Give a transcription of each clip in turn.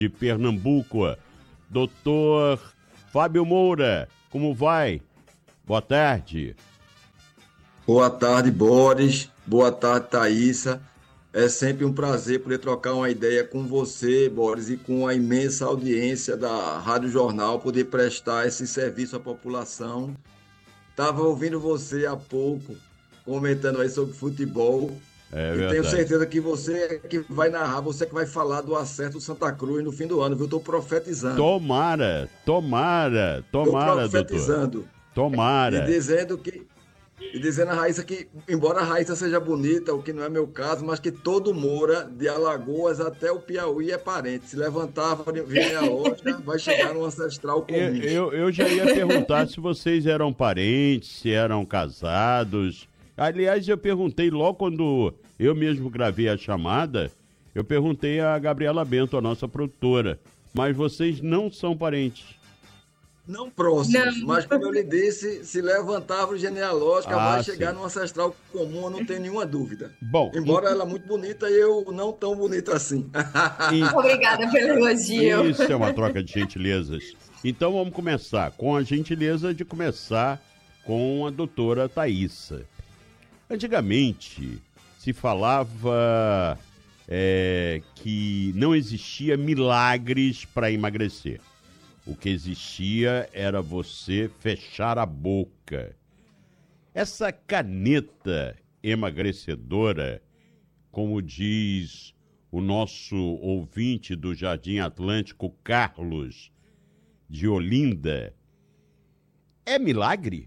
de Pernambuco. Doutor Fábio Moura, como vai? Boa tarde. Boa tarde, Boris. Boa tarde, Thaísa. É sempre um prazer poder trocar uma ideia com você, Boris, e com a imensa audiência da Rádio Jornal, poder prestar esse serviço à população. Estava ouvindo você há pouco, comentando aí sobre futebol, É e tenho verdade. certeza que você é que vai narrar, você é que vai falar do acerto do Santa Cruz no fim do ano, viu? Estou profetizando. Estou Tomara, doutor. profetizando e Tomara. dizendo que E dizendo a Raíssa que, embora a Raíssa seja bonita, o que não é meu caso, mas que todo Moura, de Alagoas até o Piauí, é parente. Se levantar a árvore genealógica, vai chegar no ancestral Eu, comum. eu, eu já ia perguntar se vocês eram parentes, se eram casados. Aliás, eu perguntei logo quando eu mesmo gravei a chamada, eu perguntei a Gabriela Bento, a nossa produtora, mas vocês não são parentes. Não Não, próximos, mas como eu lhe disse, se levantar a árvore genealógica, vai Ah, chegar sim. no ancestral comum, eu não tenho nenhuma dúvida. Bom, Embora ela muito bonita e eu não tão bonito assim. em- obrigada pelo elogio. isso é uma troca de gentilezas. Então vamos começar com a gentileza de começar com a doutora Thaísa. Antigamente se falava que não existia milagres para emagrecer. O que existia era você fechar a boca. Essa caneta emagrecedora, como diz o nosso ouvinte do Jardim Atlântico, Carlos de Olinda, é milagre?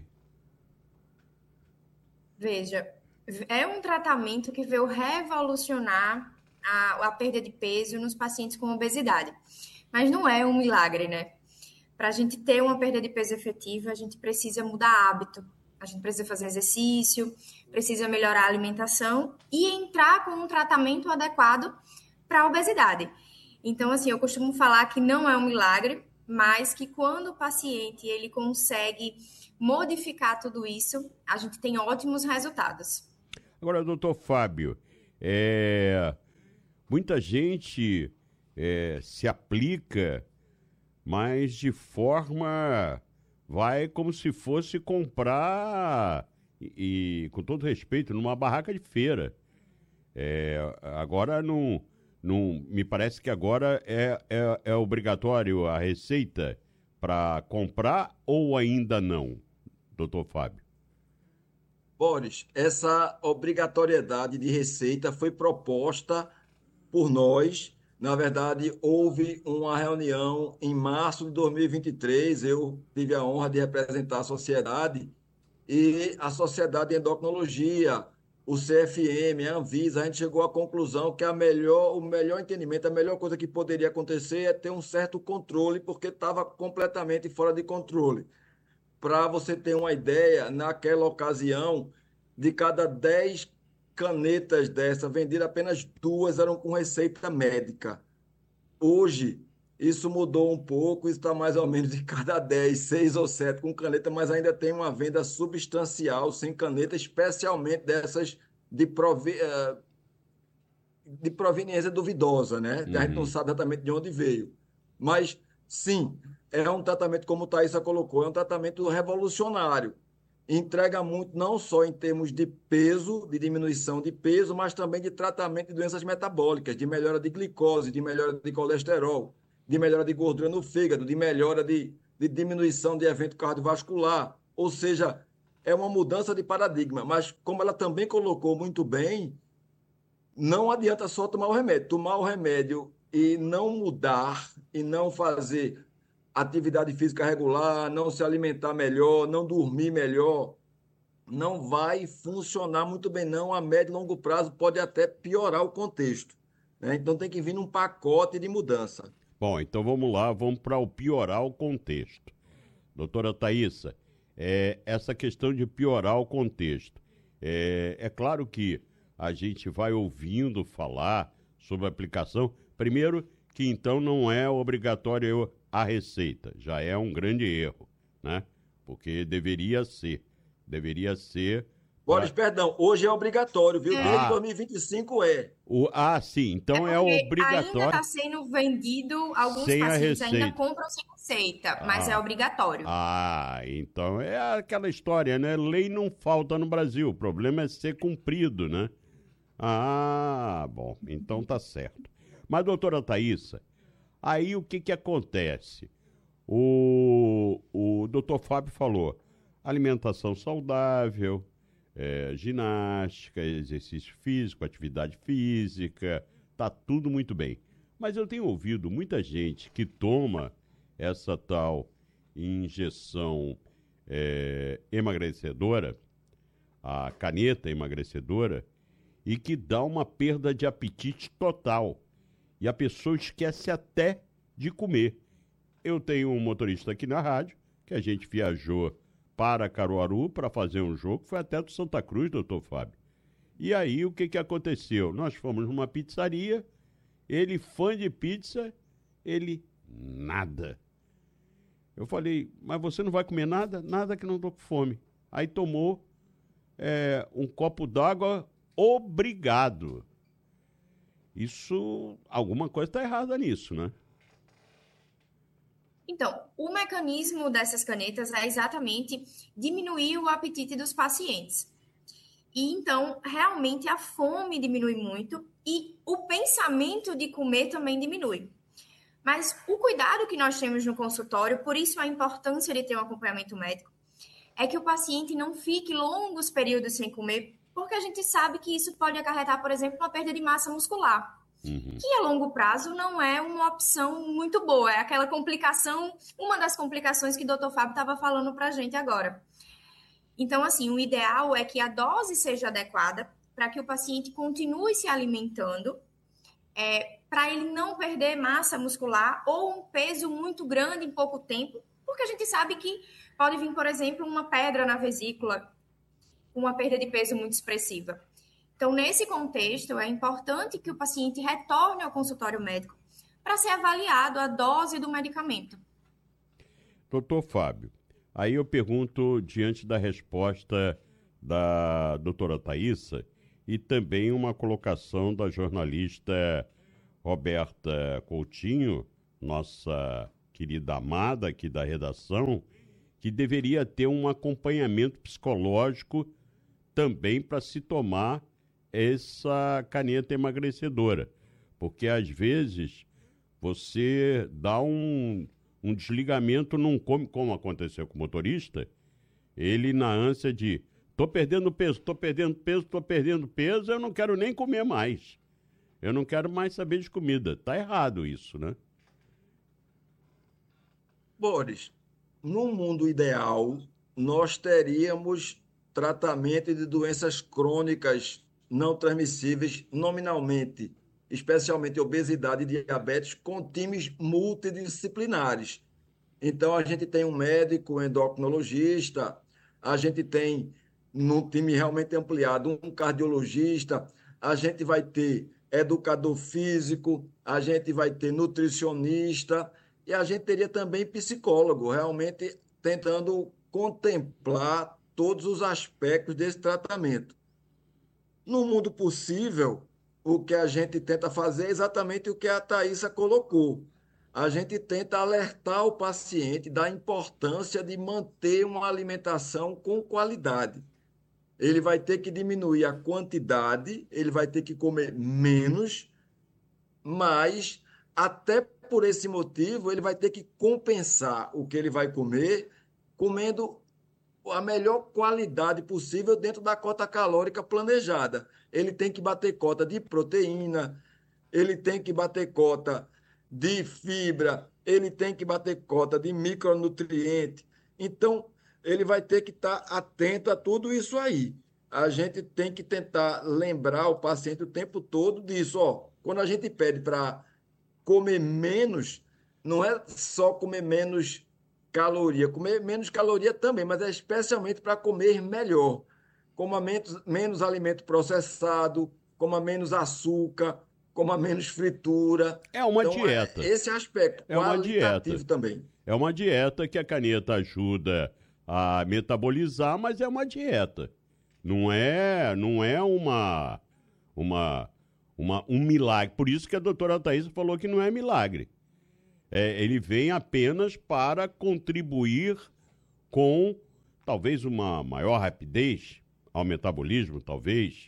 Veja, é um tratamento que veio revolucionar a perda de peso nos pacientes com obesidade. Mas não é um milagre, né? Para a gente ter uma perda de peso efetiva, a gente precisa mudar hábito, a gente precisa fazer exercício, precisa melhorar a alimentação e entrar com um tratamento adequado para a obesidade. Então, assim, eu costumo falar que não é um milagre, mas que quando o paciente ele consegue modificar tudo isso, a gente tem ótimos resultados. Agora, doutor Fábio, muita gente se aplica, mas de forma vai como se fosse comprar e com todo respeito numa barraca de feira. Agora não me parece que agora é obrigatório a receita para comprar ou ainda não, doutor Fábio? Boris, essa obrigatoriedade de receita foi proposta por nós. Na verdade, houve uma reunião em março de 2023. Eu tive a honra de representar a sociedade e a Sociedade de Endocrinologia, o CFM, a Anvisa. A gente chegou à conclusão que o melhor entendimento, a melhor coisa que poderia acontecer é ter um certo controle, porque estava completamente fora de controle. Para você ter uma ideia, naquela ocasião, de cada 10 canetas dessa, vendidas apenas duas eram com receita médica. Hoje, isso mudou um pouco, isso está mais ou menos de cada 10, 6 ou 7 com caneta, mas ainda tem uma venda substancial sem caneta, especialmente dessas de, de proveniência duvidosa, né? A gente não Uhum. sabe exatamente de onde veio. Mas, sim, é um tratamento, como o Thaisa colocou, é um tratamento revolucionário. Entrega muito, não só em termos de peso, de diminuição de peso, mas também de tratamento de doenças metabólicas, de melhora de glicose, de melhora de colesterol, de melhora de gordura no fígado, de melhora de diminuição de evento cardiovascular. Ou seja, é uma mudança de paradigma. Mas, como ela também colocou muito bem, não adianta só tomar o remédio. Tomar o remédio e não mudar, e não fazer atividade física regular, não se alimentar melhor, não dormir melhor, não vai funcionar muito bem, não. A médio e longo prazo pode até piorar o contexto, né? Então tem que vir num pacote de mudança. Bom, então vamos lá, vamos para o piorar o contexto. Doutora Thaísa, essa questão de piorar o contexto. É claro que a gente vai ouvindo falar sobre a aplicação. Primeiro, que então não é obrigatório a receita. Já é um grande erro, né? Porque deveria ser. Deveria ser Boris, perdão, hoje é obrigatório, viu? Desde 2025 é. Sim, então é porque obrigatório. ainda está sendo vendido, alguns sem a pacientes ainda receita. compram sem receita, mas é obrigatório. Então é aquela história, né? Lei não falta no Brasil, o problema é ser cumprido, né? Bom, então tá certo. Mas, doutora Thaísa, aí o que acontece? O doutor Fábio falou, alimentação saudável, ginástica, exercício físico, atividade física, tá tudo muito bem. Mas eu tenho ouvido muita gente que toma essa tal injeção emagrecedora, a caneta emagrecedora, e que dá uma perda de apetite total. E a pessoa esquece até de comer. Eu tenho um motorista aqui na rádio, que a gente viajou para Caruaru para fazer um jogo, foi até do Santa Cruz, doutor Fábio. E aí, o que aconteceu? Nós fomos numa pizzaria, ele fã de pizza, ele nada. Eu falei, mas você não vai comer nada? Nada, que não estou com fome. Aí tomou um copo d'água, obrigado. Alguma coisa está errada nisso, né? Então, o mecanismo dessas canetas é exatamente diminuir o apetite dos pacientes. E então, realmente, a fome diminui muito e o pensamento de comer também diminui. Mas o cuidado que nós temos no consultório, por isso a importância de ter um acompanhamento médico, é que o paciente não fique longos períodos sem comer, porque a gente sabe que isso pode acarretar, por exemplo, uma perda de massa muscular. Que a longo prazo não é uma opção muito boa. É aquela complicação, uma das complicações que o Dr. Fábio estava falando para a gente agora. Então, assim, o ideal é que a dose seja adequada para que o paciente continue se alimentando, para ele não perder massa muscular ou um peso muito grande em pouco tempo, porque a gente sabe que pode vir, por exemplo, uma pedra na vesícula, uma perda de peso muito expressiva. Então, nesse contexto, é importante que o paciente retorne ao consultório médico para ser avaliado a dose do medicamento. Doutor Fábio, aí eu pergunto, diante da resposta da doutora Thaísa, e também uma colocação da jornalista Roberta Coutinho, nossa querida amada aqui da redação, que deveria ter um acompanhamento psicológico também para se tomar essa caneta emagrecedora, porque às vezes você dá um desligamento, não come, como aconteceu com o motorista, ele na ânsia de tô perdendo peso, eu não quero nem comer mais, eu não quero mais saber de comida. Tá errado isso, né? Boris, no mundo ideal, nós teríamos tratamento de doenças crônicas não transmissíveis nominalmente, especialmente obesidade e diabetes, com times multidisciplinares. Então, a gente tem um médico endocrinologista, a gente tem, num time realmente ampliado, um cardiologista, a gente vai ter educador físico, a gente vai ter nutricionista e a gente teria também psicólogo, realmente tentando contemplar todos os aspectos desse tratamento. No mundo possível, o que a gente tenta fazer é exatamente o que a Thaísa colocou. A gente tenta alertar o paciente da importância de manter uma alimentação com qualidade. Ele vai ter que diminuir a quantidade, ele vai ter que comer menos, mas até por esse motivo ele vai ter que compensar o que ele vai comer comendo a melhor qualidade possível dentro da cota calórica planejada. Ele tem que bater cota de proteína, ele tem que bater cota de fibra, ele tem que bater cota de micronutriente. Então, ele vai ter que estar atento a tudo isso aí. A gente tem que tentar lembrar o paciente o tempo todo disso. Quando a gente pede para comer menos, não é só comer menos caloria também, mas é especialmente para comer melhor. Coma menos alimento processado, coma menos açúcar, coma menos fritura. É uma dieta. Esse aspecto qualitativo também. É uma dieta que a caneta ajuda a metabolizar, mas é uma dieta. Não é um milagre. Por isso que a doutora Thaís falou que não é milagre. Ele vem apenas para contribuir com talvez uma maior rapidez ao metabolismo, talvez.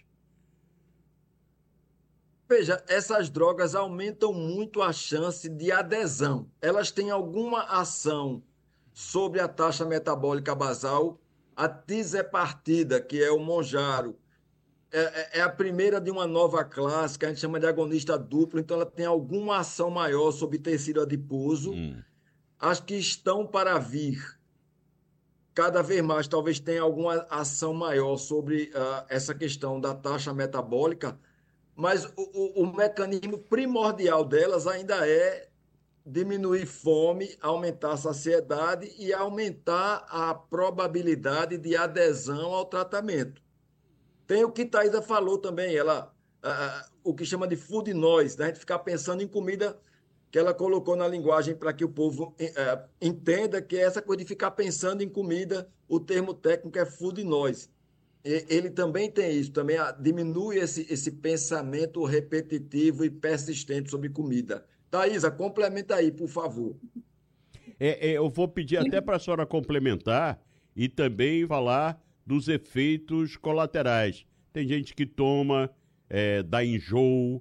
Veja, essas drogas aumentam muito a chance de adesão. Elas têm alguma ação sobre a taxa metabólica basal. A tirzepatida, que é o Mounjaro, é a primeira de uma nova classe, que a gente chama de agonista duplo, então ela tem alguma ação maior sobre tecido adiposo. As que estão para vir, cada vez mais, talvez tenha alguma ação maior sobre essa questão da taxa metabólica, mas o mecanismo primordial delas ainda é diminuir fome, aumentar a saciedade e aumentar a probabilidade de adesão ao tratamento. Tem o que Thaisa falou também, o que chama de food noise, da gente ficar pensando em comida, que ela colocou na linguagem para que o povo entenda que é essa coisa de ficar pensando em comida, o termo técnico é food noise. Ele também tem isso, também diminui esse pensamento repetitivo e persistente sobre comida. Thaisa, complementa aí, por favor. Eu vou pedir até para a senhora complementar e também falar dos efeitos colaterais. Tem gente que toma, dá enjoo,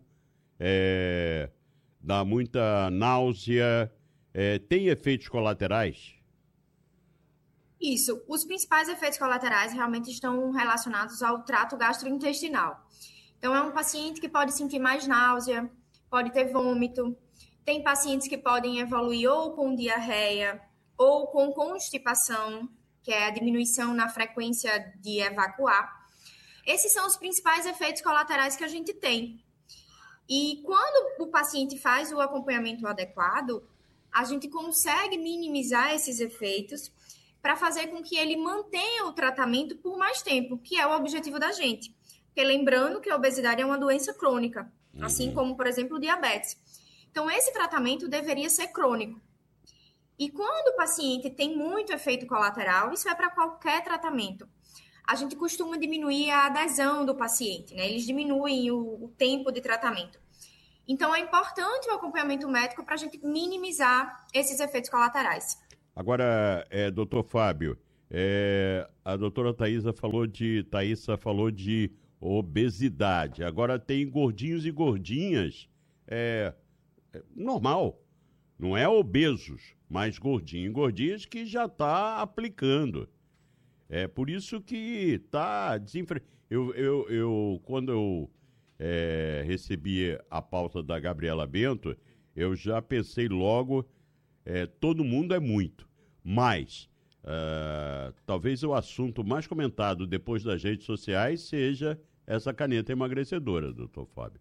dá muita náusea. Tem efeitos colaterais? Isso. Os principais efeitos colaterais realmente estão relacionados ao trato gastrointestinal. Então, é um paciente que pode sentir mais náusea, pode ter vômito. Tem pacientes que podem evoluir ou com diarreia ou com constipação, que é a diminuição na frequência de evacuar. Esses são os principais efeitos colaterais que a gente tem. E quando o paciente faz o acompanhamento adequado, a gente consegue minimizar esses efeitos para fazer com que ele mantenha o tratamento por mais tempo, que é o objetivo da gente. Porque lembrando que a obesidade é uma doença crônica, assim como, por exemplo, o diabetes. Então, esse tratamento deveria ser crônico. E quando o paciente tem muito efeito colateral, isso é para qualquer tratamento. A gente costuma diminuir a adesão do paciente, né? Eles diminuem o tempo de tratamento. Então, é importante o acompanhamento médico para a gente minimizar esses efeitos colaterais. Agora, doutor Fábio, a doutora Thaisa falou de obesidade. Agora tem gordinhos e gordinhas, normal, não é obesos, mas gordinhos e gordinhas que já está aplicando. É por isso que está desenfreado. Quando eu recebi a pauta da Gabriela Bento, eu já pensei logo, todo mundo é muito, mas talvez o assunto mais comentado depois das redes sociais seja essa caneta emagrecedora, doutor Fábio.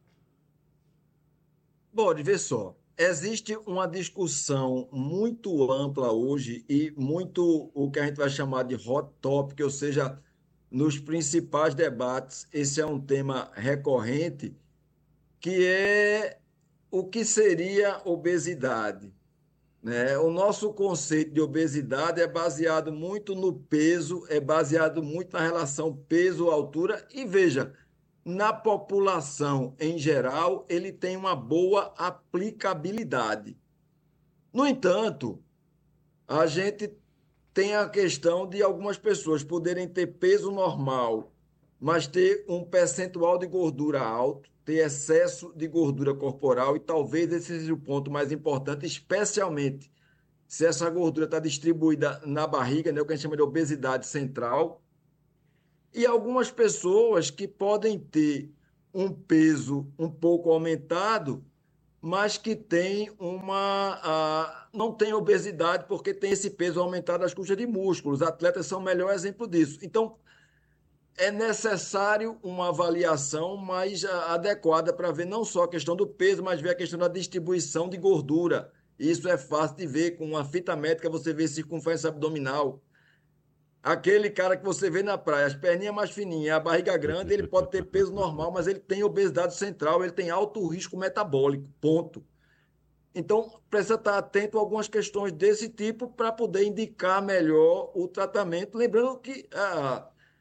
Bom, vê só, existe uma discussão muito ampla hoje e muito o que a gente vai chamar de hot topic, ou seja, nos principais debates, esse é um tema recorrente, que é o que seria obesidade, né? O nosso conceito de obesidade é baseado muito no peso, é baseado muito na relação peso-altura e, veja, na população em geral, ele tem uma boa aplicabilidade. No entanto, a gente tem a questão de algumas pessoas poderem ter peso normal, mas ter um percentual de gordura alto, ter excesso de gordura corporal, e talvez esse seja o ponto mais importante, especialmente se essa gordura está distribuída na barriga, né, o que a gente chama de obesidade central, e algumas pessoas que podem ter um peso um pouco aumentado, mas que tem não tem obesidade porque tem esse peso aumentado às custas de músculos. Os atletas são o melhor exemplo disso. Então, é necessário uma avaliação mais adequada para ver não só a questão do peso, mas ver a questão da distribuição de gordura. Isso é fácil de ver, com uma fita métrica você vê circunferência abdominal. Aquele cara que você vê na praia, as perninhas mais fininhas, a barriga grande, ele pode ter peso normal, mas ele tem obesidade central, ele tem alto risco metabólico, ponto. Então, precisa estar atento a algumas questões desse tipo para poder indicar melhor o tratamento. Lembrando que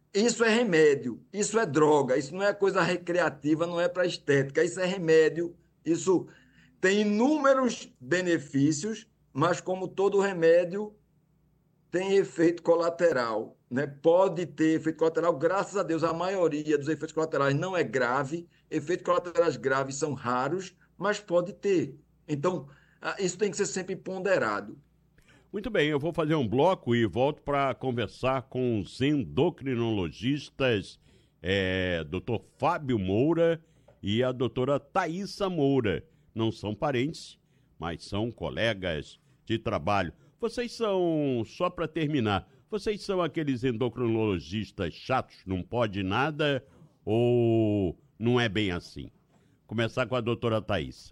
Isso é remédio, isso é droga, isso não é coisa recreativa, não é para estética, isso é remédio, isso tem inúmeros benefícios, mas como todo remédio, tem efeito colateral, né? Pode ter efeito colateral, graças a Deus, a maioria dos efeitos colaterais não é grave, efeitos colaterais graves são raros, mas pode ter. Então, isso tem que ser sempre ponderado. Muito bem, eu vou fazer um bloco e volto para conversar com os endocrinologistas, Dr. Fábio Moura e a doutora Thaísa Moura. Não são parentes, mas são colegas de trabalho. Vocês são, só para terminar, vocês são aqueles endocrinologistas chatos, não pode nada, ou não é bem assim? Começar com a doutora Thaísa.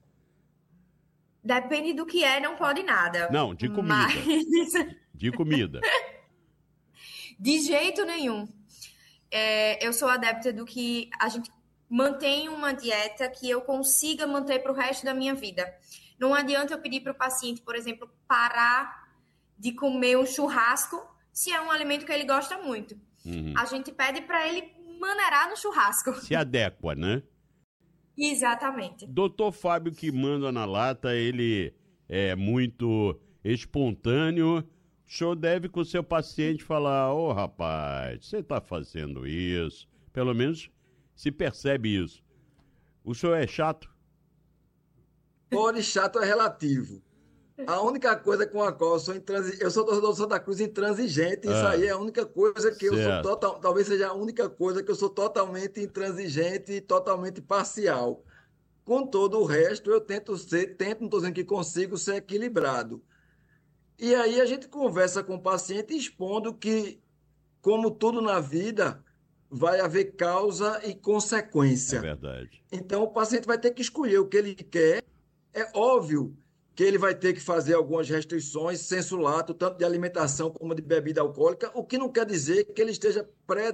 Depende do que é, não pode nada. Não, de comida. Mas... De comida. De jeito nenhum. Eu sou adepta do que a gente mantém uma dieta que eu consiga manter para o resto da minha vida. Não adianta eu pedir para o paciente, por exemplo, parar de comer um churrasco se é um alimento que ele gosta muito. Uhum. A gente pede para ele maneirar no churrasco. Se adequa, né? Exatamente. Doutor Fábio, que manda na lata, ele é muito espontâneo. O senhor deve com o seu paciente falar: ô rapaz, você está fazendo isso. Pelo menos se percebe isso. O senhor é chato? Pode chato é relativo. A única coisa com a qual eu sou intransigente, eu sou torcedor do Santa Cruz intransigente, isso aí é a única coisa que eu sou talvez seja a única coisa que eu sou totalmente intransigente e totalmente parcial. Com todo o resto, eu tento, não estou dizendo que consigo ser equilibrado. E aí a gente conversa com o paciente expondo que, como tudo na vida, vai haver causa e consequência. É verdade. Então o paciente vai ter que escolher o que ele quer. É óbvio que ele vai ter que fazer algumas restrições, sensu lato, tanto de alimentação como de bebida alcoólica, o que não quer dizer que ele esteja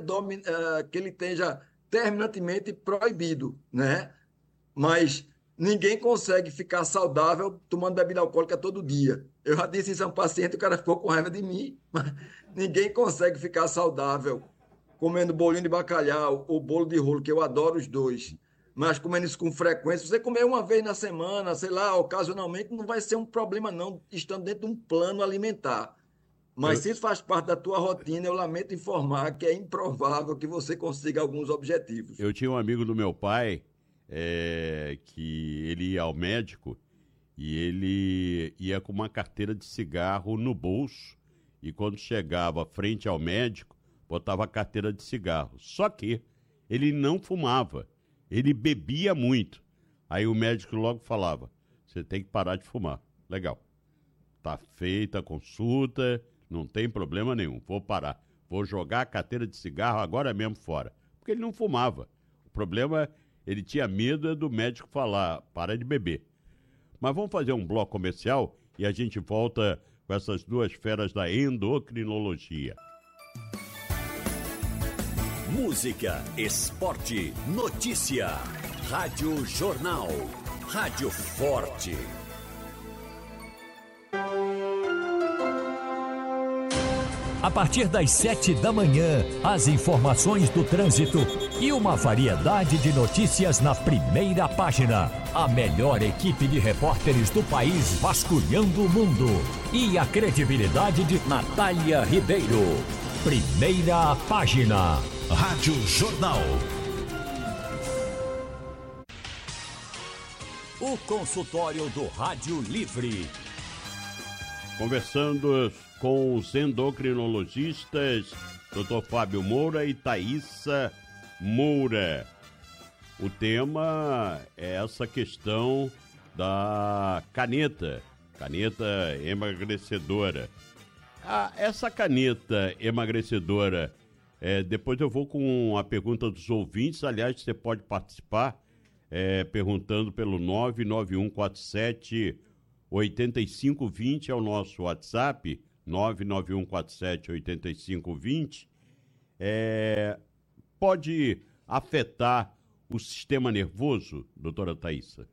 terminantemente proibido, né? Mas ninguém consegue ficar saudável tomando bebida alcoólica todo dia. Eu já disse isso a um paciente, o cara ficou com raiva de mim, mas ninguém consegue ficar saudável comendo bolinho de bacalhau ou bolo de rolo, que eu adoro os dois. Mas comendo isso com frequência, você comer uma vez na semana, sei lá, ocasionalmente, não vai ser um problema não, estando dentro de um plano alimentar. Mas se isso faz parte da tua rotina, eu lamento informar que é improvável que você consiga alguns objetivos. Eu tinha um amigo do meu pai, que ele ia ao médico e ele ia com uma carteira de cigarro no bolso e quando chegava frente ao médico, botava a carteira de cigarro. Só que ele não fumava. Ele bebia muito. Aí o médico logo falava: você tem que parar de fumar. Legal. Tá feita a consulta, não tem problema nenhum. Vou parar. Vou jogar a carteira de cigarro agora mesmo fora. Porque ele não fumava. O problema, ele tinha medo do médico falar: para de beber. Mas vamos fazer um bloco comercial e a gente volta com essas duas feras da endocrinologia. Música, esporte, notícia. Rádio Jornal. Rádio Forte. A partir das 7 da manhã, as informações do trânsito e uma variedade de notícias na primeira página. A melhor equipe de repórteres do país vasculhando o mundo. E a credibilidade de Natália Ribeiro. Primeira página. Rádio Jornal. O consultório do Rádio Livre. Conversando com os endocrinologistas, Dr. Fábio Moura e Thaísa Moura. O tema é essa questão da caneta emagrecedora. Essa caneta emagrecedora, depois eu vou com a pergunta dos ouvintes. Aliás, você pode participar perguntando pelo 99147-8520, é o nosso WhatsApp, 99147-8520. Pode afetar o sistema nervoso, doutora Thaísa?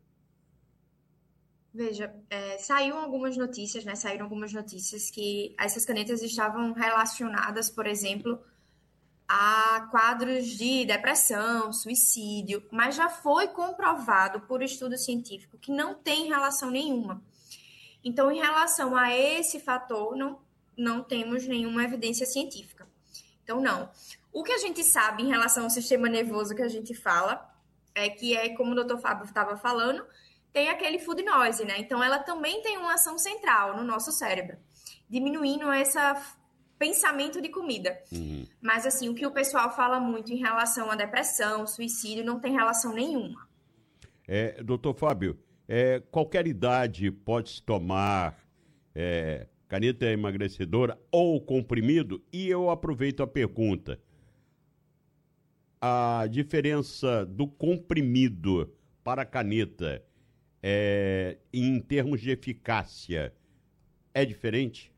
Veja, saíram algumas notícias que essas canetas estavam relacionadas, por exemplo, a quadros de depressão, suicídio, mas já foi comprovado por estudo científico que não tem relação nenhuma. Então, em relação a esse fator, não temos nenhuma evidência científica. Então, não. O que a gente sabe em relação ao sistema nervoso que a gente fala como o doutor Fábio estava falando, tem aquele food noise, né? Então, ela também tem uma ação central no nosso cérebro, diminuindo esse pensamento de comida. Mas, assim, o que o pessoal fala muito em relação à depressão, suicídio, não tem relação nenhuma. Doutor Fábio, qualquer idade pode-se tomar caneta emagrecedora ou comprimido? E eu aproveito a pergunta. A diferença do comprimido para a caneta em termos de eficácia é diferente?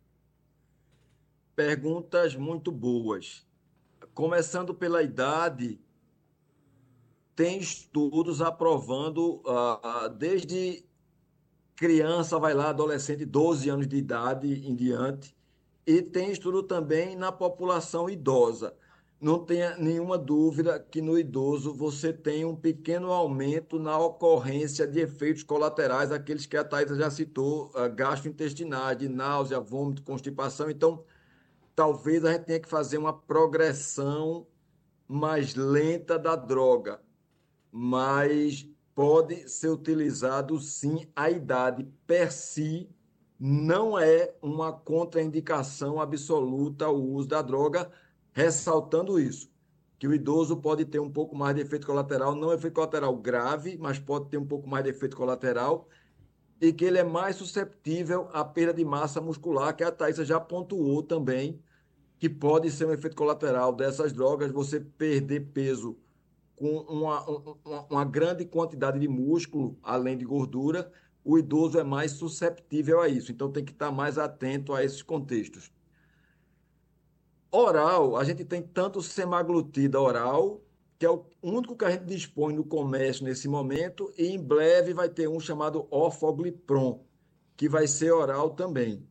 Perguntas muito boas. Começando pela idade, tem estudos aprovando, desde criança, vai lá, adolescente, 12 anos de idade em diante, e tem estudo também na população idosa. Não tenha nenhuma dúvida que no idoso você tem um pequeno aumento na ocorrência de efeitos colaterais, aqueles que a Thaisa já citou, gastrointestinais, de náusea, vômito, constipação. Então, talvez a gente tenha que fazer uma progressão mais lenta da droga, mas pode ser utilizado sim. A idade per si não é uma contraindicação absoluta ao uso da droga, ressaltando isso, que o idoso pode ter um pouco mais de efeito colateral, não efeito colateral grave, mas pode ter um pouco mais de efeito colateral, e que ele é mais susceptível à perda de massa muscular, que a Thaisa já pontuou também, que pode ser um efeito colateral dessas drogas, você perder peso com uma grande quantidade de músculo, além de gordura. O idoso é mais susceptível a isso, então tem que estar mais atento a esses contextos. Oral, a gente tem tanto semaglutida oral, que é o único que a gente dispõe no comércio nesse momento, e em breve vai ter um chamado Orforglipron, que vai ser oral também.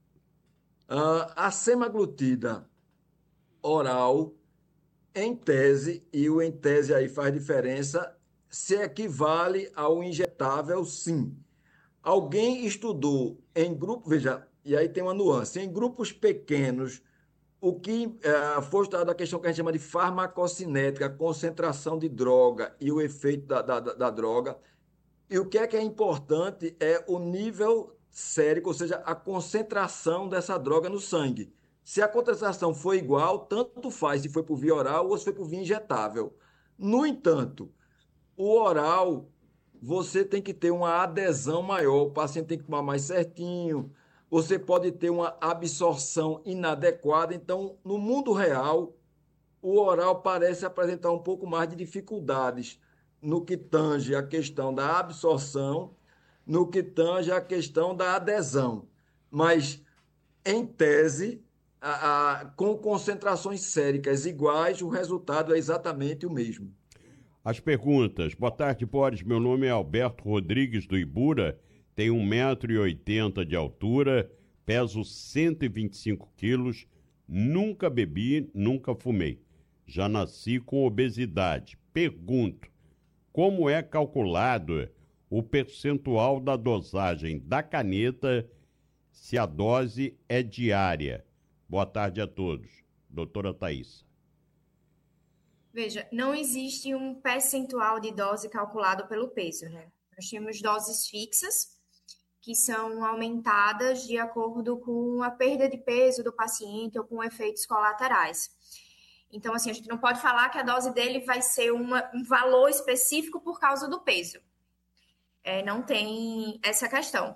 A semaglutida oral, em tese, e o em tese aí faz diferença, se equivale ao injetável, sim. Alguém estudou em grupo, veja, e aí tem uma nuance, em grupos pequenos, o que foi estudado a questão que a gente chama de farmacocinética, a concentração de droga e o efeito da droga. E o que é importante é o nível sérico, ou seja, a concentração dessa droga no sangue. Se a concentração for igual, tanto faz se foi por via oral ou se foi por via injetável. No entanto, o oral, você tem que ter uma adesão maior, o paciente tem que tomar mais certinho, você pode ter uma absorção inadequada. Então, no mundo real, o oral parece apresentar um pouco mais de dificuldades no que tange a questão da absorção, no que tange a questão da adesão. Mas, em tese, com concentrações séricas iguais, o resultado é exatamente o mesmo. As perguntas. Boa tarde, Boris. Meu nome é Alberto Rodrigues do Ibura, tenho 1,80 m de altura, peso 125 quilos, nunca bebi, nunca fumei. Já nasci com obesidade. Pergunto, como é calculado o percentual da dosagem da caneta se a dose é diária? Boa tarde a todos. Doutora Thaisa. Veja, não existe um percentual de dose calculado pelo peso, né? Nós temos doses fixas, que são aumentadas de acordo com a perda de peso do paciente ou com efeitos colaterais. Então, assim, a gente não pode falar que a dose dele vai ser um valor específico por causa do peso. Não tem essa questão.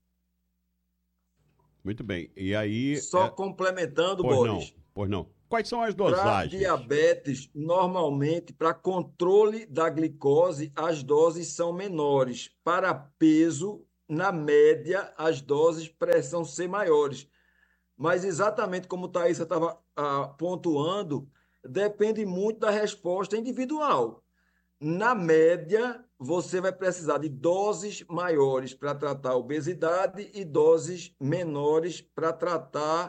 Muito bem. E aí... Só complementando, Boris. Pois não. Quais são as dosagens? Para diabetes, normalmente, para controle da glicose, as doses são menores. Para peso, na média, as doses precisam ser maiores. Mas exatamente como a Thaisa estava pontuando, depende muito da resposta individual. Na média, você vai precisar de doses maiores para tratar a obesidade e doses menores para tratar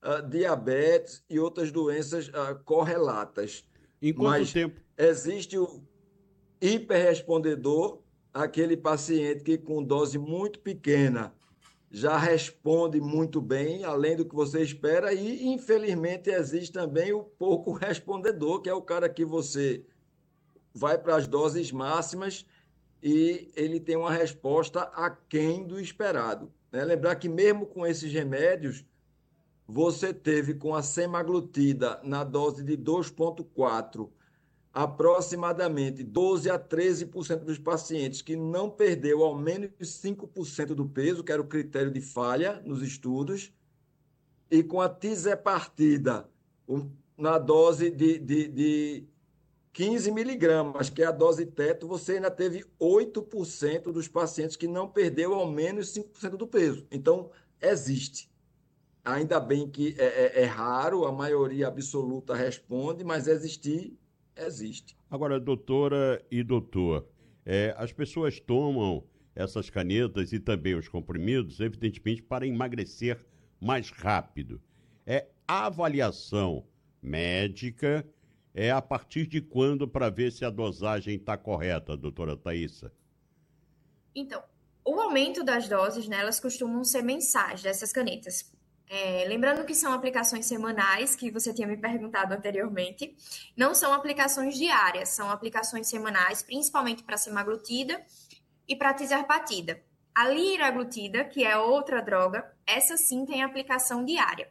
diabetes e outras doenças correlatas. Em quanto tempo? Existe o hiperrespondedor, aquele paciente que com dose muito pequena já responde muito bem, além do que você espera, e infelizmente existe também o pouco respondedor, que é o cara que você vai para as doses máximas e ele tem uma resposta aquém do esperado, né? Lembrar que mesmo com esses remédios, você teve com a semaglutida na dose de 2,4, aproximadamente 12 a 13% dos pacientes que não perdeu ao menos 5% do peso, que era o critério de falha nos estudos, e com a tirzepatida na dose de 15 miligramas, que é a dose teto, você ainda teve 8% dos pacientes que não perdeu ao menos 5% do peso. Então, existe. Ainda bem que é raro, a maioria absoluta responde, mas existir, existe. Agora, doutora e doutor, as pessoas tomam essas canetas e também os comprimidos, evidentemente, para emagrecer mais rápido. A avaliação médica é a partir de quando para ver se a dosagem está correta, doutora Thaísa? Então, o aumento das doses, né, elas costumam ser mensais dessas canetas. Lembrando que são aplicações semanais, que você tinha me perguntado anteriormente, não são aplicações diárias, são aplicações semanais, principalmente para semaglutida e para tirzepatida. A liraglutida, que é outra droga, essa sim tem aplicação diária.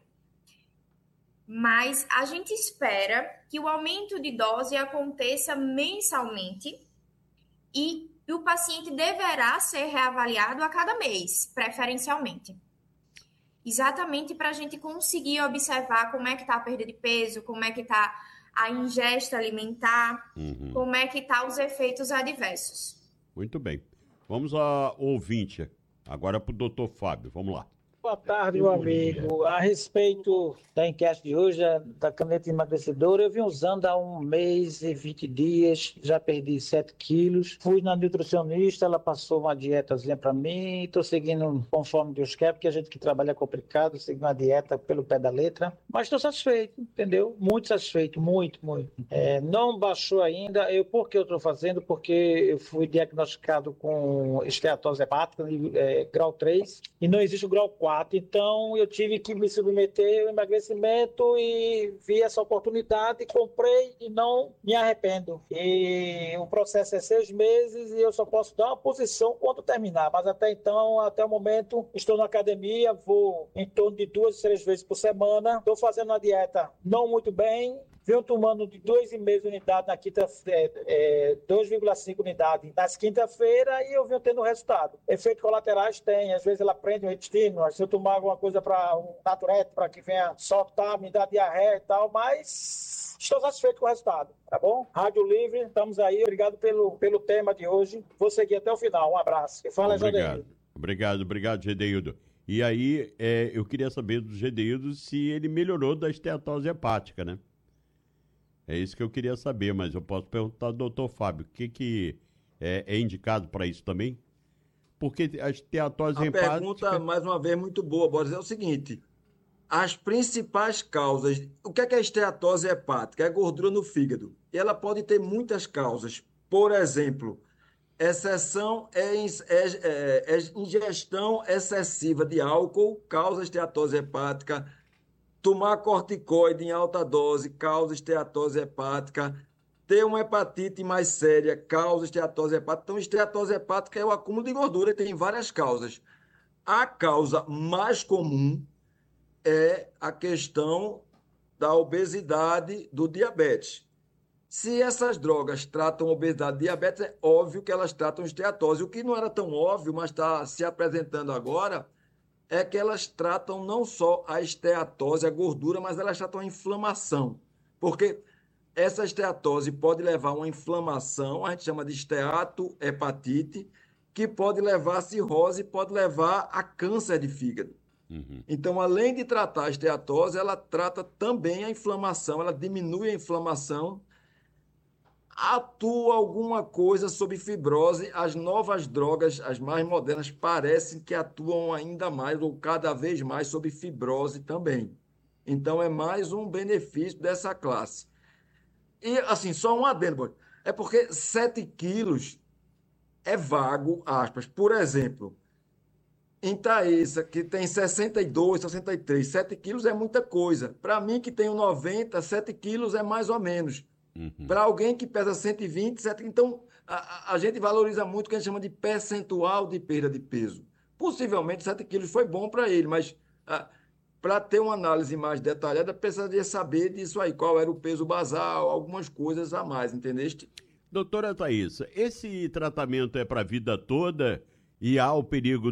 Mas a gente espera que o aumento de dose aconteça mensalmente e o paciente deverá ser reavaliado a cada mês, preferencialmente. Exatamente para a gente conseguir observar como é que está a perda de peso, como é que está a ingesta alimentar, como é que estão os efeitos adversos. Muito bem. Vamos ao ouvinte, agora para o doutor Fábio, vamos lá. Boa tarde, meu amigo. A respeito da enquete de hoje, da caneta emagrecedora, eu venho usando há 1 mês e 20 dias, já perdi 7 quilos. Fui na nutricionista, ela passou uma dietazinha para mim, estou seguindo conforme Deus quer, porque a gente que trabalha é complicado, seguindo uma dieta pelo pé da letra. Mas estou satisfeito, entendeu? Muito satisfeito, muito. Não baixou ainda. Por que eu estou fazendo? Porque eu fui diagnosticado com esteatose hepática, grau 3, e não existe o grau 4. Então eu tive que me submeter ao emagrecimento e vi essa oportunidade, comprei e não me arrependo. E o processo é 6 meses e eu só posso dar uma posição quando terminar, mas até então, até o momento, estou na academia, vou em torno de 2 a 3 vezes por semana, estou fazendo uma dieta não muito bem, venho tomando de 2,5 unidades na quinta-feira, 2,5 unidades nas quinta-feira e eu venho tendo resultado. Efeitos colaterais tem, às vezes ela prende o intestino, se eu tomar alguma coisa para um naturete, para que venha soltar, me dar diarreia e tal, mas estou satisfeito com o resultado, tá bom? Rádio Livre, estamos aí, obrigado pelo tema de hoje, vou seguir até o final, um abraço. E fala, Gedeildo. Obrigado, Gedeildo. E aí, eu queria saber do Gedeildo se ele melhorou da esteatose hepática, né? É isso que eu queria saber, mas eu posso perguntar ao doutor Fábio, o que é indicado para isso também? Porque a esteatose hepática... A pergunta, mais uma vez, muito boa, Boris, é o seguinte, as principais causas... O que é a esteatose hepática? É gordura no fígado. E ela pode ter muitas causas. Por exemplo, ingestão excessiva de álcool causa esteatose hepática. Tomar corticoide em alta dose causa esteatose hepática. Ter uma hepatite mais séria causa esteatose hepática. Então, esteatose hepática é o acúmulo de gordura e tem várias causas. A causa mais comum é a questão da obesidade, do diabetes. Se essas drogas tratam obesidade e diabetes, é óbvio que elas tratam esteatose. O que não era tão óbvio, mas está se apresentando agora, é que elas tratam não só a esteatose, a gordura, mas elas tratam a inflamação. Porque essa esteatose pode levar a uma inflamação, a gente chama de esteatohepatite, que pode levar a cirrose, pode levar a câncer de fígado. Então, além de tratar a esteatose, ela trata também a inflamação, ela diminui a inflamação, atua alguma coisa sobre fibrose. As novas drogas, as mais modernas, parecem que atuam ainda mais ou cada vez mais sobre fibrose também. Então, é mais um benefício dessa classe. E, assim, só um adendo, Boris. É porque 7 quilos é vago, aspas. Por exemplo, em Thaísa, que tem 62, 63, 7 quilos é muita coisa. Para mim, que tenho 90, 7 quilos é mais ou menos. Para alguém que pesa 120, 7, então a gente valoriza muito o que a gente chama de percentual de perda de peso. Possivelmente 7 quilos foi bom para ele, mas para ter uma análise mais detalhada, precisaria saber disso aí, qual era o peso basal, algumas coisas a mais, entendeste? Doutora Thaísa, esse tratamento é para a vida toda e há o perigo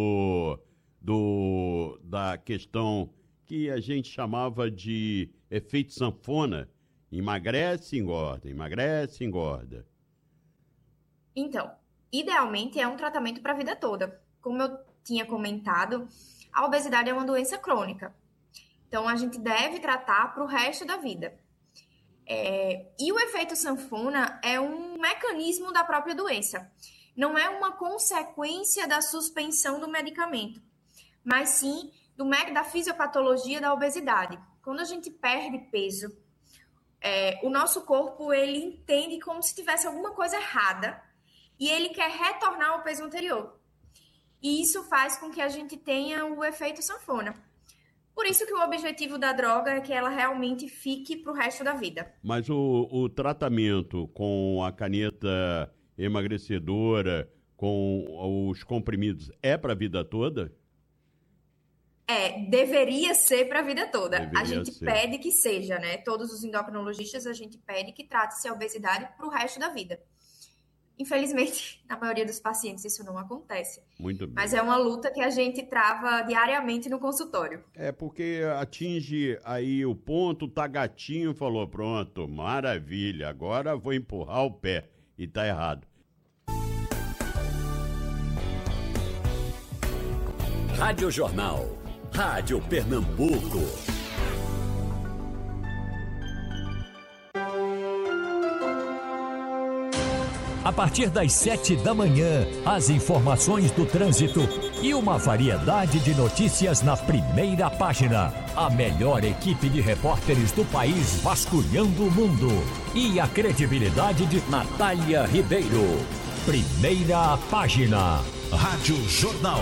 da questão que a gente chamava de efeito sanfona? Emagrece, engorda, emagrece, engorda. Então, idealmente é um tratamento para a vida toda. Como eu tinha comentado, a obesidade é uma doença crônica. Então, a gente deve tratar para o resto da vida. E o efeito sanfona é um mecanismo da própria doença. Não é uma consequência da suspensão do medicamento, mas sim da fisiopatologia da obesidade. Quando a gente perde peso, o nosso corpo ele entende como se tivesse alguma coisa errada e ele quer retornar ao peso anterior. E isso faz com que a gente tenha o efeito sanfona. Por isso que o objetivo da droga é que ela realmente fique para o resto da vida. Mas o tratamento com a caneta emagrecedora, com os comprimidos, é para a vida toda? Deveria ser para a vida toda. Deveria a gente ser. pede que seja, né? Todos os endocrinologistas, a gente pede que trate-se a obesidade para o resto da vida. Infelizmente, na maioria dos pacientes isso não acontece. Muito bem. Mas é uma luta que a gente trava diariamente no consultório. É porque atinge aí o ponto, tá gatinho, falou, pronto, maravilha, agora vou empurrar o pé. E tá errado. Rádio Jornal. Rádio Pernambuco. A partir das 7 da manhã, as informações do trânsito e uma variedade de notícias na primeira página. A melhor equipe de repórteres do país vasculhando o mundo. E a credibilidade de Natália Ribeiro. Primeira página. Rádio Jornal.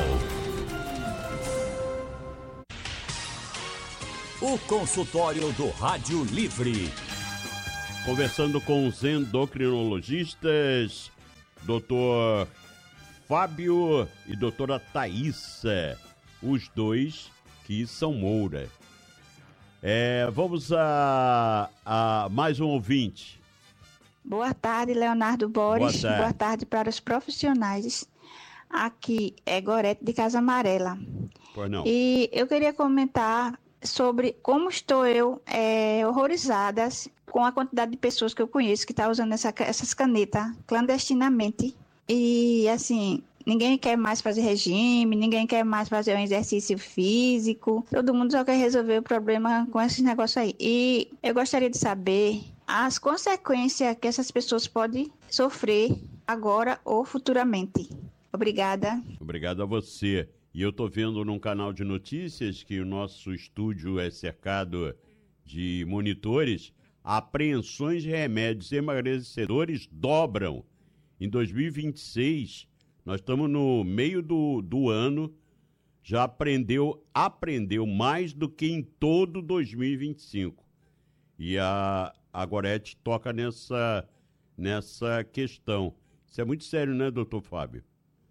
O consultório do Rádio Livre. Conversando com os endocrinologistas, doutor Fábio e doutora Thaísa, os dois que são Moura. Vamos a mais um ouvinte. Boa tarde, Leonardo Boris. Boa tarde. Para os profissionais. Aqui é Gorete de Casa Amarela. Pois não. E eu queria comentar sobre como estou eu horrorizada com a quantidade de pessoas que eu conheço que estão usando essas canetas clandestinamente. E, assim, ninguém quer mais fazer regime, ninguém quer mais fazer um exercício físico. Todo mundo só quer resolver o problema com esses negócios aí. E eu gostaria de saber as consequências que essas pessoas podem sofrer agora ou futuramente. Obrigada. Obrigado a você. E eu estou vendo num canal de notícias que o nosso estúdio é cercado de monitores. Apreensões de remédios emagrecedores dobram. Em 2026, nós estamos no meio do ano, já aprendeu mais do que em todo 2025. E a Gorete toca nessa questão. Isso é muito sério, né, doutor Fábio?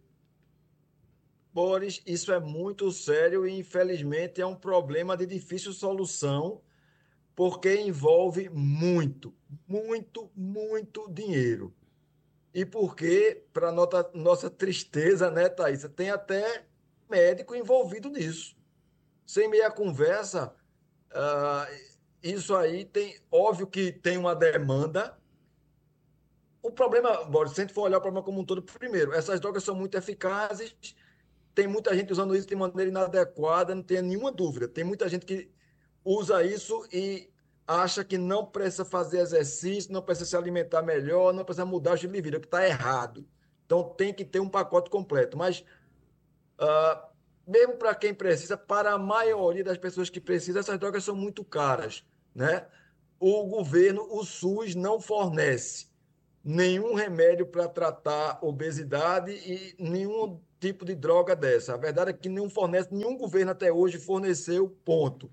Boris, isso é muito sério e, infelizmente, é um problema de difícil solução, porque envolve muito, muito, muito dinheiro. E porque, para nossa tristeza, né, Thaísa, tem até médico envolvido nisso. Sem meia conversa, isso aí óbvio que tem uma demanda. O problema, Boris, se a gente for olhar o problema como um todo, primeiro, essas drogas são muito eficazes, tem muita gente usando isso de maneira inadequada, não tenha nenhuma dúvida. Tem muita gente que usa isso e acha que não precisa fazer exercício, não precisa se alimentar melhor, não precisa mudar o estilo de vida, que está errado. Então tem que ter um pacote completo. Mas mesmo para quem precisa, para a maioria das pessoas que precisam, essas drogas são muito caras, né? O governo, o SUS, não fornece nenhum remédio para tratar obesidade e nenhum tipo de droga dessa. A verdade é que não fornece, nenhum governo até hoje forneceu, ponto.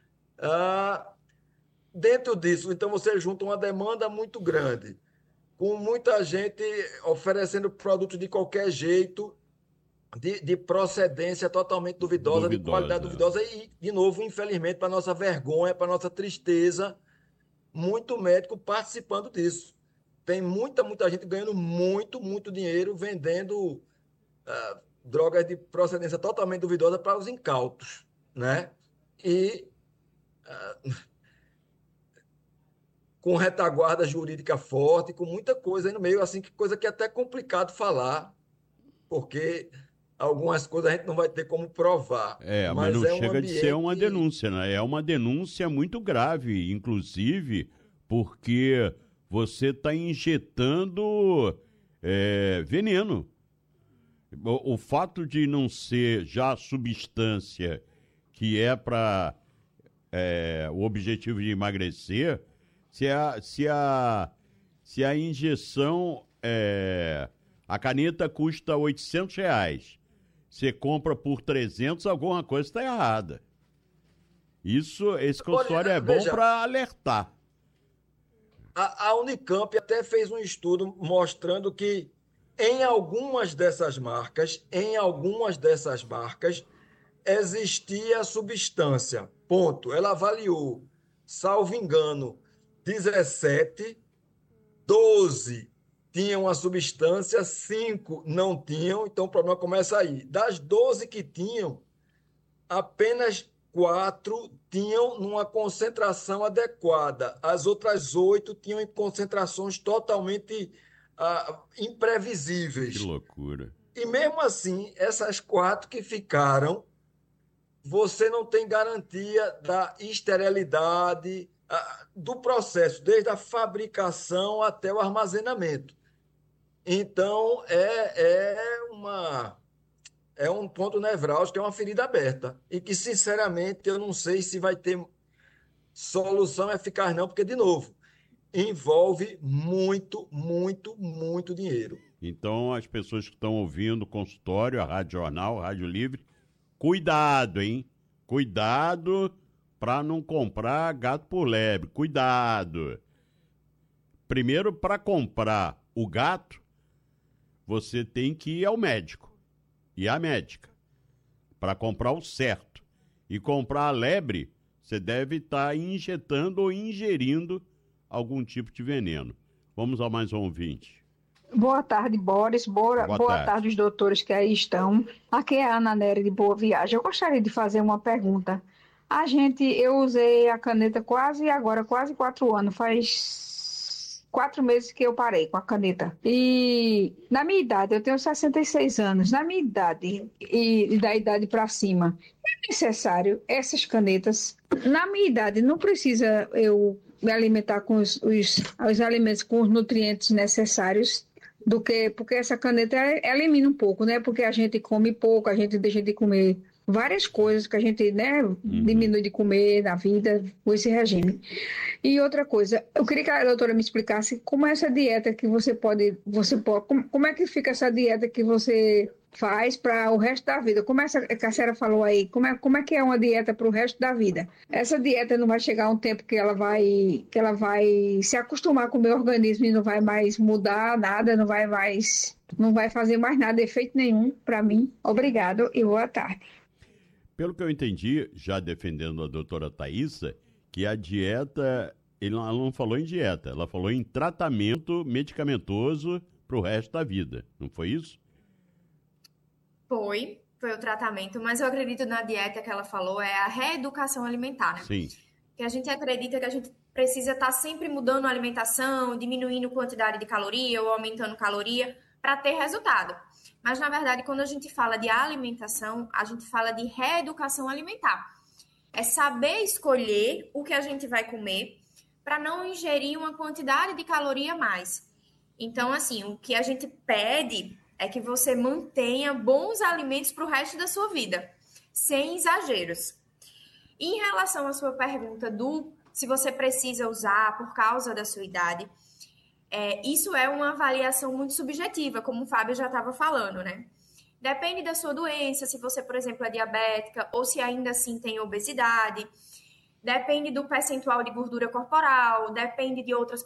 Dentro disso, então, você junta uma demanda muito grande, com muita gente oferecendo produtos de qualquer jeito, de procedência totalmente duvidosa, de qualidade duvidosa, e, de novo, infelizmente, para nossa vergonha, para nossa tristeza, muito médico participando disso. Tem muita gente ganhando muito dinheiro vendendo drogas de procedência totalmente duvidosa para os incautos, né? E com retaguarda jurídica forte, com muita coisa aí no meio, assim, coisa que é até complicado falar, porque algumas coisas a gente não vai ter como provar. Mas não chega de ser uma denúncia, né? É uma denúncia muito grave, inclusive porque você está injetando veneno. O fato de não ser já substância que é para o objetivo de emagrecer, se a injeção, a caneta custa R$800, você compra por 300, alguma coisa está errada. Esse consultório é bom para alertar. A Unicamp até fez um estudo mostrando que em algumas dessas marcas existia substância. Ponto. Ela avaliou, salvo engano, 17, 12 tinham a substância, 5 não tinham, então o problema começa aí. Das 12 que tinham, apenas 4 tinham numa concentração adequada. As outras 8 tinham em concentrações totalmente imprevisíveis. Que loucura. E mesmo assim, essas 4 que ficaram, você não tem garantia da esterilidade do processo, desde a fabricação até o armazenamento. Então, é um ponto nevrálgico, é uma ferida aberta. E que, sinceramente, eu não sei se vai ter solução eficaz, não, porque, de novo, envolve muito dinheiro. Então, as pessoas que estão ouvindo o consultório, a Rádio Jornal, a Rádio Livre, cuidado, hein? Cuidado para não comprar gato por lebre. Cuidado. Primeiro, para comprar o gato, você tem que ir ao médico e à médica para comprar o certo. E comprar a lebre, você deve estar injetando ou ingerindo algum tipo de veneno. Vamos a mais um ouvinte. Boa tarde, Boris. Boa tarde, os doutores que aí estão. Aqui é a Ana Nery de Boa Viagem. Eu gostaria de fazer uma pergunta. Eu usei a caneta quase 4 anos. Faz 4 meses que eu parei com a caneta. E na minha idade, eu tenho 66 anos. Na minha idade e da idade para cima, é necessário essas canetas? Na minha idade, não precisa eu me alimentar com os alimentos com os nutrientes necessários, porque essa caneta elimina um pouco, né? Porque a gente come pouco, a gente deixa de comer várias coisas que a gente, né, diminui de comer na vida com esse regime. E outra coisa, eu queria que a doutora me explicasse como é essa dieta que como é que fica essa dieta que você faz para o resto da vida? Como essa que a senhora falou aí, como é que é uma dieta para o resto da vida? Essa dieta não vai chegar um tempo que ela vai se acostumar com o meu organismo e não vai mais mudar nada, não vai fazer mais nada, efeito nenhum para mim. Obrigado e boa tarde. Pelo que eu entendi, já defendendo a doutora Thaísa, que a dieta, ela não falou em dieta, ela falou em tratamento medicamentoso para o resto da vida, não foi isso? Foi o tratamento, mas eu acredito na dieta que ela falou, é a reeducação alimentar, né? Sim. Que a gente acredita que a gente precisa estar sempre mudando a alimentação, diminuindo quantidade de caloria ou aumentando caloria para ter resultado. Mas, na verdade, quando a gente fala de alimentação, a gente fala de reeducação alimentar. É saber escolher o que a gente vai comer para não ingerir uma quantidade de caloria a mais. Então, assim, o que a gente pede é que você mantenha bons alimentos para o resto da sua vida. sem exageros. Em relação à sua pergunta se você precisa usar por causa da sua idade, isso é uma avaliação muito subjetiva, como o Fábio já estava falando, né? Depende da sua doença, se você, por exemplo, é diabética ou se ainda assim tem obesidade. Depende do percentual de gordura corporal, depende de outras